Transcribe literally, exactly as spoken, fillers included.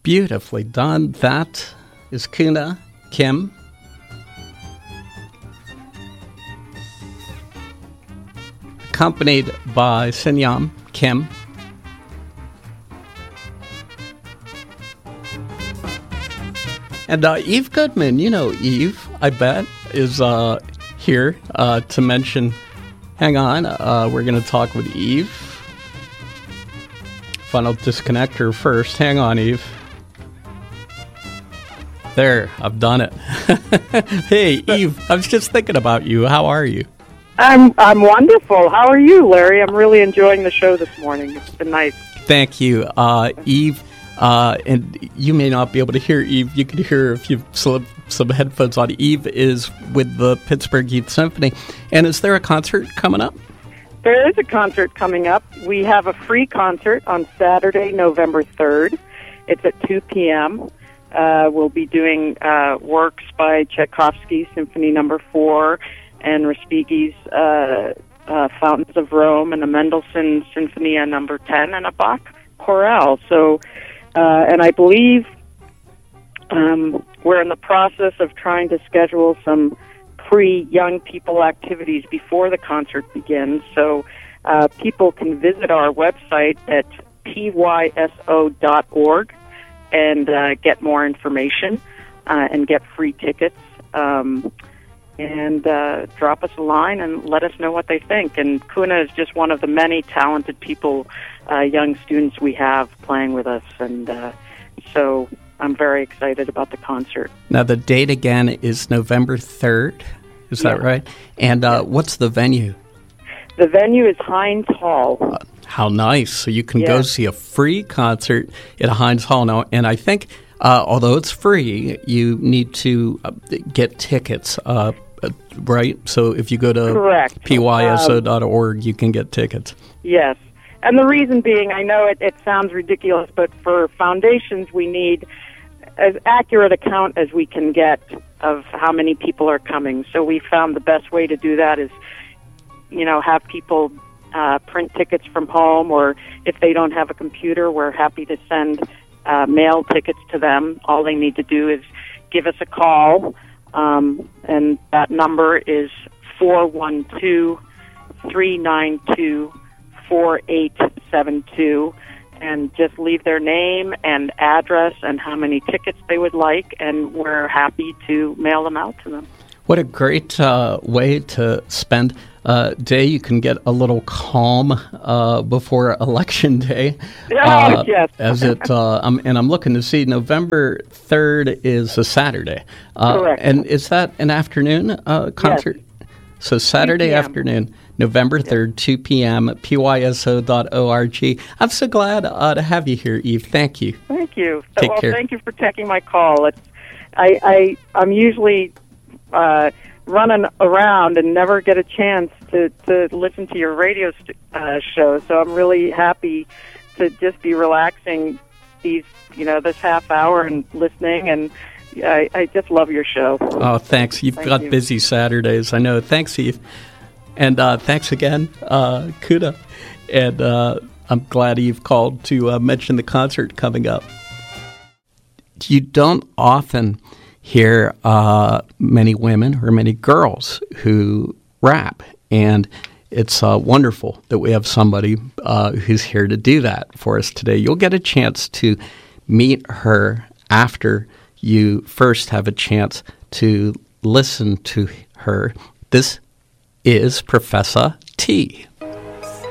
Beautifully done. That is Kuna Kim. Accompanied by Sinyam Kim. And uh, Eve Goodman, you know Eve, I bet, is uh, here uh, to mention. Hang on, uh, we're going to talk with Eve. Fun, I'll disconnect her first. Hang on, Eve. There, I've done it. Hey, Eve, I was just thinking about you. How are you? I'm I'm wonderful. How are you, Larry? I'm really enjoying the show this morning. It's been nice. Thank you, uh, Eve. Uh, and you may not be able to hear Eve. You can hear her if you slip some headphones on. Eve is with the Pittsburgh Youth Symphony. And is there a concert coming up? There is a concert coming up. We have a free concert on Saturday, November third. It's at two p.m. Uh, we'll be doing uh, works by Tchaikovsky, Symphony Number Four, and Respighi's uh, uh, Fountains of Rome, and a Mendelssohn Sinfonia Number Ten, and a Bach chorale. So, uh, and I believe um, we're in the process of trying to schedule some pre-young people activities before the concert begins. So, uh, people can visit our website at p y s o dot org. and uh, get more information uh, and get free tickets um, and uh, drop us a line and let us know what they think. And Kuna is just one of the many talented people, uh, young students we have playing with us. And uh, so I'm very excited about the concert. Now, the date again is November third. Is yeah. that right? And uh, what's the venue? The venue is Heinz Hall. Uh, How nice. So you can yes. go see a free concert at Heinz Hall now. And I think, uh, although it's free, you need to uh, get tickets, uh, right? So if you go to Correct. p y s o dot org, um, you can get tickets. Yes. And the reason being, I know it, it sounds ridiculous, but for foundations, we need as accurate account as we can get of how many people are coming. So we found the best way to do that is, you know, have people Uh, print tickets from home, or if they don't have a computer, we're happy to send uh, mail tickets to them. All they need to do is give us a call, um, and that number is four one two, three nine two, four eight seven two, and just leave their name and address and how many tickets they would like, and we're happy to mail them out to them. What a great uh, way to spend a day. You can get a little calm uh, before Election Day. Uh, yes. As it, uh, I'm, and I'm looking to see November third is a Saturday. Uh, Correct. And is that an afternoon uh, concert? Yes. So Saturday afternoon, November third, two p.m., p y s o dot org. I'm so glad uh, to have you here, Eve. Thank you. Thank you. Take well, care. Thank you for taking my call. It's, I, I, I'm usually uh, running around and never get a chance to, to listen to your radio st- uh, show, so I'm really happy to just be relaxing these, you know, this half hour and listening, and I, I just love your show. Oh, thanks. You've Thank got you. busy Saturdays. I know. Thanks, Eve. And uh, thanks again, uh, Kuda. And uh, I'm glad Eve called to uh, mention the concert coming up. You don't often hear uh, many women or many girls who rap. And it's uh, wonderful that we have somebody uh, who's here to do that for us today. You'll get a chance to meet her after you first have a chance to listen to her. This is Professor T.